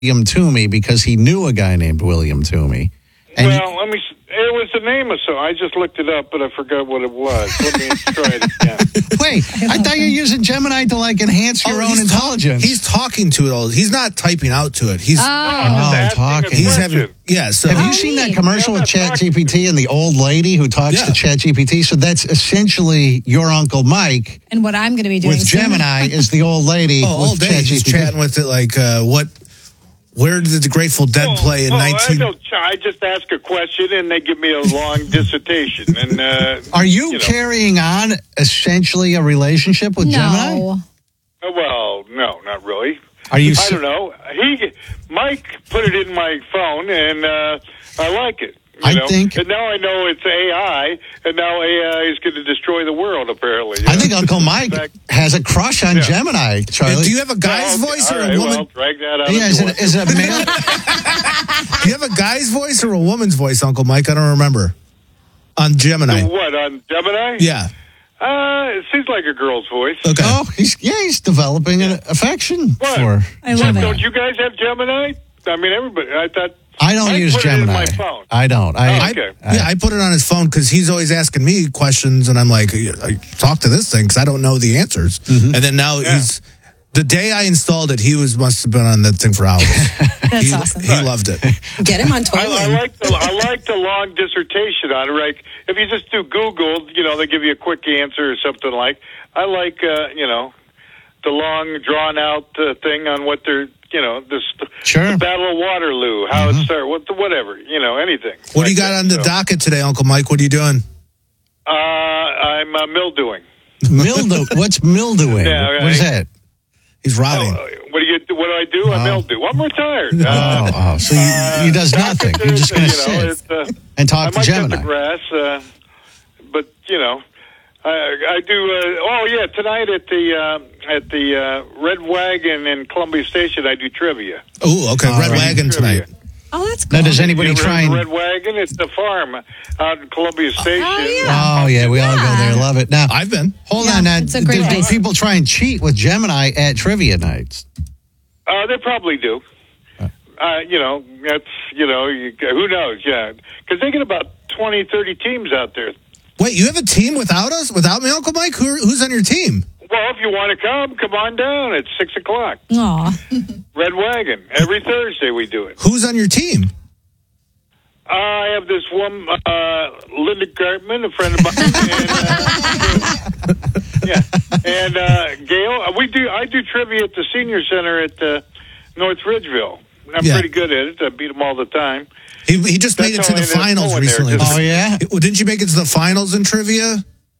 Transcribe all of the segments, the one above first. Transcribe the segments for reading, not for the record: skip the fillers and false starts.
William Toomey because he knew a guy named William Toomey. And Well, it was the name of so I just looked it up, but I forgot what it was. Let me try it again. wait, I thought you were using Gemini to enhance your own intelligence. He's talking to it all. He's not typing out to it. He's talking. He's having. Yeah. So have you seen that commercial with ChatGPT and the old lady who talks to ChatGPT? So that's essentially your Uncle Mike. And what I'm going to be doing with Gemini is the old lady. all day he's chatting with it where did the Grateful Dead play in 19... I just ask a question and they give me a long dissertation. And are you carrying on essentially a relationship with Gemini? Well, no, not really. Are you? I don't know. Mike put it in my phone, and I like it. I think. And now I know it's AI, and now AI is going to destroy the world. Apparently, I think Uncle Mike has a crush on Gemini. Charlie, and do you have a guy's voice or a woman? Well, drag that out. Yeah, is it a male? Do you have a guy's voice or a woman's voice, Uncle Mike? I don't remember. On Gemini. What, on Gemini? Yeah. It seems like a girl's voice. Okay. Oh, he's developing an affection for. I love it. Don't you guys have Gemini? I mean, everybody. I thought. I don't use Gemini. It in my phone. I don't. Okay. I put it on his phone because he's always asking me questions, and I'm like, I talk to this thing because I don't know the answers. Mm-hmm. And then now he's. The day I installed it, he must have been on that thing for hours. That's awesome. He loved it. Get him on toilet. I like the long dissertation on it. Right? If you just do Google, they give you a quick answer or something like. I like the long drawn out thing on what they're the Battle of Waterloo, how it started, whatever, anything. What do you got on the docket today, Uncle Mike? What are you doing? I'm mildewing. Mildew? What's mildewing? Yeah, what is that? He's rotting. What do I do? I mildew. I'm retired. So he does nothing. You're just going to sit and talk to Gemini. I might cut the grass, but I do. Tonight at the Red Wagon in Columbia Station, I do trivia. Oh, okay. Red Wagon tonight. Oh, that's cool. Now, does anybody try and... Red Wagon? It's the farm out in Columbia Station. Oh, yeah. We all go there. Love it. Now, I've been. Hold on. Now, do people try and cheat with Gemini at trivia nights? They probably do. That's, who knows? Yeah. Because they get about 20, 30 teams out there. Wait, you have a team without us? Without me, Uncle Mike? Who's on your team? Well, if you want to come on down. It's 6 o'clock. Aw. Red Wagon. Every Thursday we do it. Who's on your team? I have this woman, Linda Gartman, a friend of mine. And Gail. I do trivia at the Senior Center at North Ridgeville. I'm pretty good at it. I beat them all the time. He just made it to the finals recently. Oh, yeah? Well, didn't you make it to the finals in trivia?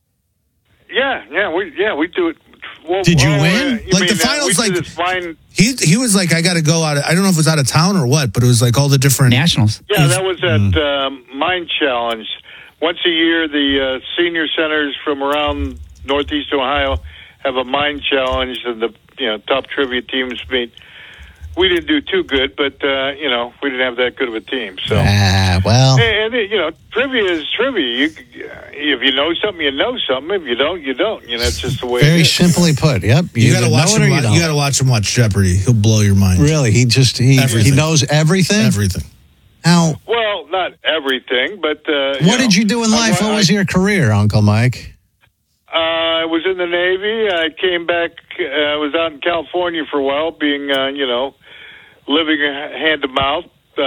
We do it. Well, did you win? The finals, he was like, I got to go out. I don't know if it was out of town or what, but it was like all the different nationals. Yeah, that was at Mind Challenge. Once a year, the senior centers from around Northeast Ohio have a Mind Challenge, and the top trivia teams meet. We didn't do too good, but we didn't have that good of a team. So, and trivia is trivia. If you know something, you know something. If you don't, you don't. It's just the way. Very it is. simply put. Yep. You got to watch him. You got to watch him watch Jeopardy. He'll blow your mind. Really? He knows everything. Everything. How? Well, not everything, but what did you do in life? What was your career, Uncle Mike? I was in the Navy. I came back. I was out in California for a while, being living hand to mouth.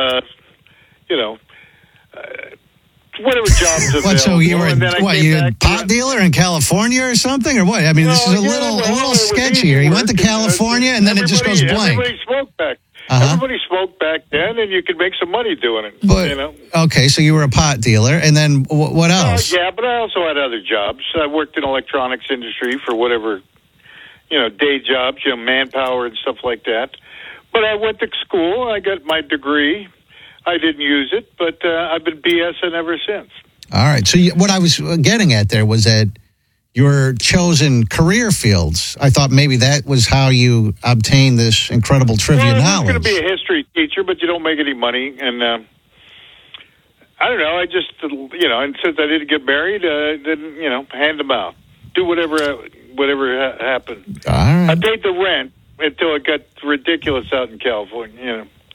Whatever jobs available. What? So you were a pot dealer in California or something, or what? I mean, this is a little sketchy here. You went to California and then it just goes blank. Everybody smoked back. Everybody smoked back then, and you could make some money doing it. But, okay, so you were a pot dealer, and then what else? Yeah, but I also had other jobs. I worked in electronics industry for whatever, day jobs, manpower and stuff like that. But I went to school. I got my degree. I didn't use it, but I've been BSing ever since. All right. So what I was getting at there was that your chosen career fields, I thought maybe that was how you obtained this incredible trivia knowledge. I was going to be a history teacher, but you don't make any money. And I don't know. I just, and since I didn't get married, I didn't, hand them out. Do whatever happened. All right. I paid the rent until it got ridiculous out in California.